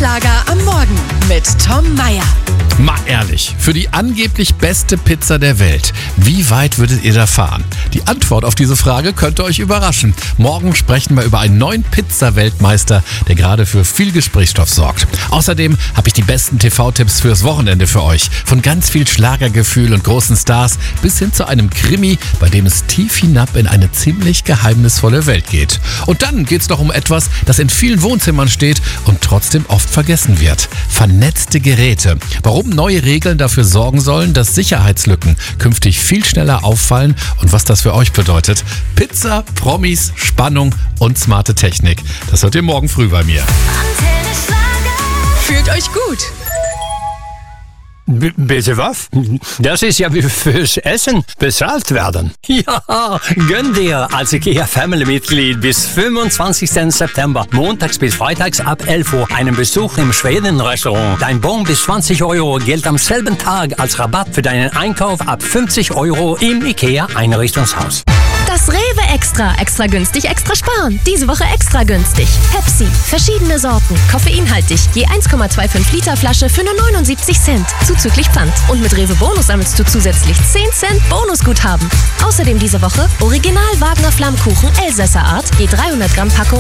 Schlager am Morgen mit Tom Mayer. Mal ehrlich, für die angeblich beste Pizza der Welt, wie weit würdet ihr da fahren? Die Antwort auf diese Frage könnte euch überraschen. Morgen sprechen wir über einen neuen Pizza-Weltmeister, der gerade für viel Gesprächsstoff sorgt. Außerdem habe ich die besten TV-Tipps fürs Wochenende für euch. Von ganz viel Schlagergefühl und großen Stars bis hin zu einem Krimi, bei dem es tief hinab in eine ziemlich geheimnisvolle Welt geht. Und dann geht es noch um etwas, das in vielen Wohnzimmern steht und trotzdem oft vergessen wird. Vernetzte Geräte. Warum neue Regeln dafür sorgen sollen, dass Sicherheitslücken künftig viel schneller auffallen und was das für euch bedeutet. Pizza, Promis, Spannung und smarte Technik. Das hört ihr morgen früh bei mir. Fühlt euch gut. Bitte was? Das ist ja wie fürs Essen bezahlt werden. Ja, gönn dir als IKEA-Family-Mitglied bis 25. September, montags bis freitags ab 11 Uhr, einen Besuch im Schweden-Restaurant. Dein Bon bis 20 € gilt am selben Tag als Rabatt für deinen Einkauf ab 50 € im IKEA-Einrichtungshaus. Das Rewe Extra. Extra günstig, extra sparen. Diese Woche extra günstig. Pepsi. Verschiedene Sorten. Koffeinhaltig. Je 1,25 Liter Flasche für nur 79 Cent. Zuzüglich Pfand. Und mit Rewe Bonus sammelst du zusätzlich 10 Cent Bonusguthaben. Außerdem diese Woche Original Wagner Flammkuchen Elsässer Art. Je 300 Gramm Packung